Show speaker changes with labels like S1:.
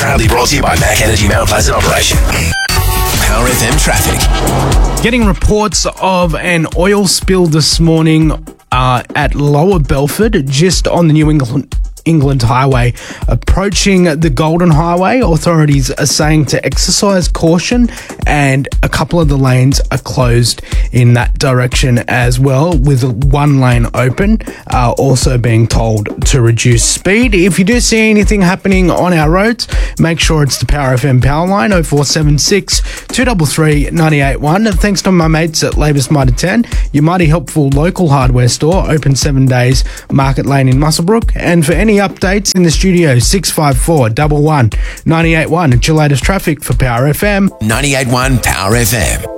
S1: Proudly brought to you by Mac Energy Mount Pleasant Operation. Power FM traffic.
S2: Getting reports of an oil spill this morning at Lower Belford, just on the New England Highway, approaching the Golden Highway. Authorities are saying to exercise caution, and a couple of the lanes are closed in that direction as well, with one lane open, also being told to reduce speed. If you do see anything happening on our roads, make sure it's the Power FM power line 0476 233 981. Thanks to my mates at Labors Mitre 10, your mighty helpful local hardware store, open 7 days, Market Lane in Muswellbrook. And for any updates in the studio, 654 11 981. It's your latest traffic for Power FM.
S1: 98.1 Power FM.